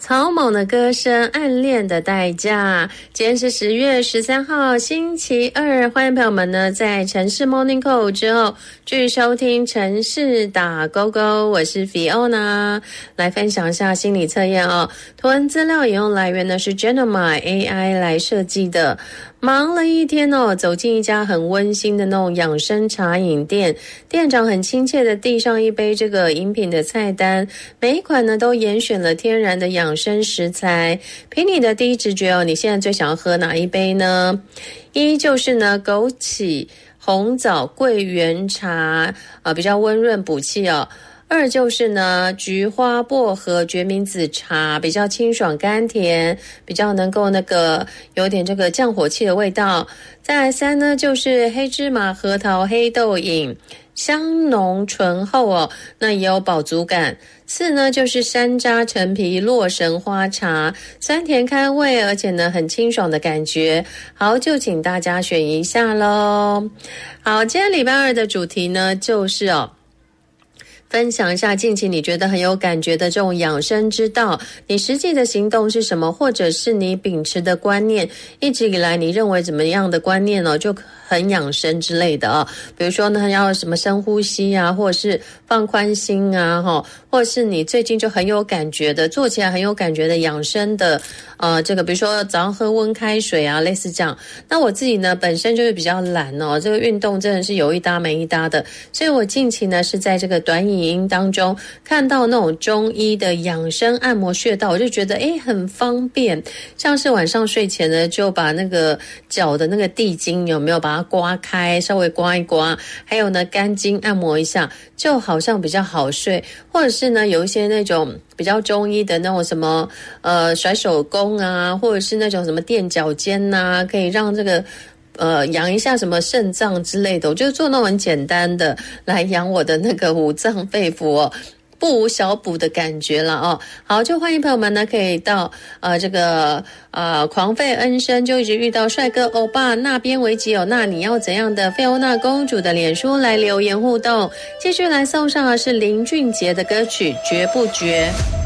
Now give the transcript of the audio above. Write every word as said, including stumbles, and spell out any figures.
草蜢的歌声，暗恋的代价。今天是十月十三号星期二，欢迎朋友们呢在城市 Morning Call 之后继续收听城市打勾勾，我是 Fiona， 来分享一下心理测验哦。图文资料引用来源呢是 Gemini A I 来设计的。忙了一天哦，走进一家很温馨的那种养生茶饮店，店长很亲切的递上一杯这个饮品的菜单，每一款呢都严选了天然的养生食材。凭你的第一直觉哦，你现在最想要喝哪一杯呢？一就是呢枸杞红枣桂圆茶，呃比较温润补气哦。二就是呢菊花薄荷决明子茶，比较清爽甘甜，比较能够那个有点这个降火气的味道。再来三呢就是黑芝麻核桃黑豆饮，香浓醇厚哦，那也有饱足感。四呢就是山楂陈皮洛神花茶，酸甜开胃，而且呢很清爽的感觉。好，就请大家选一下咯。好，今天礼拜二的主题呢就是哦分享一下近期你觉得很有感觉的这种养生之道，你实际的行动是什么，或者是你秉持的观念，一直以来你认为怎么样的观念呢、哦、就很养生之类的啊、哦，比如说呢要什么深呼吸啊，或者是放宽心啊，哈，或者是你最近就很有感觉的，做起来很有感觉的养生的呃这个比如说早上喝温开水啊，类似这样。那我自己呢本身就是比较懒哦，这个运动真的是有一搭没一搭的，所以我近期呢是在这个短影音当中看到那种中医的养生按摩穴道，我就觉得诶很方便，像是晚上睡前呢就把那个脚的那个地筋有没有把它刮开，稍微刮一刮，还有呢肝经按摩一下，就好像比较好睡。或者是呢有一些那种比较中医的那种什么呃甩手功啊，或者是那种什么垫脚尖啊，可以让这个呃，养一下什么肾脏之类的，我就做那种很简单的来养我的那个五脏肺腑哦，不无小补的感觉了哦。好，就欢迎朋友们呢可以到呃这个呃狂吠恩生就一直遇到帅哥欧巴那边为己有，那你要怎样的菲欧娜公主的脸书来留言互动，继续来送上的是林俊杰的歌曲绝不绝。